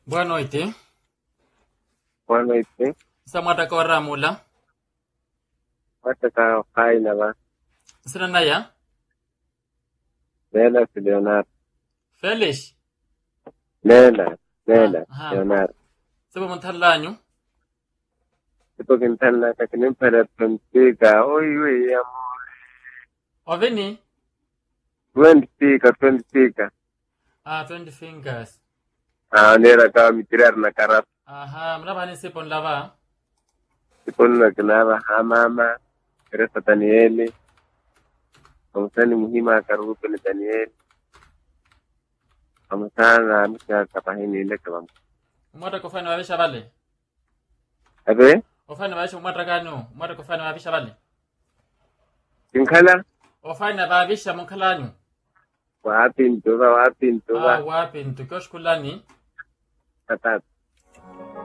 Boa noite. Boa noite. Samata ka Ramula. Wata ka kaina ba? Sina naya? Lela si Leonardo. Felish. Lela, Ha. Leonardo. Sabo mtalanyo. Ipo kintana kakinimpera tumpiga. Oi, amore. Oveni? 20 pika. 20 fingers. Nera ka mitirar na karap. Aha, mnabani sipon lava. Ipo na kinaba hamama. Teresa Danieli. Kamusani muhima karuhusu ni Danieli. Kamusana amisha kapahini ile kabamu. Umata kufanya wabisha bale. Abe? Ofanya wabisha umata kanu. Umata kufanya wabisha bale. Kinkala? Ofanya wabisha mkalanyo. Wapi ntuba. Wapi ntukosh kulani. Katatu.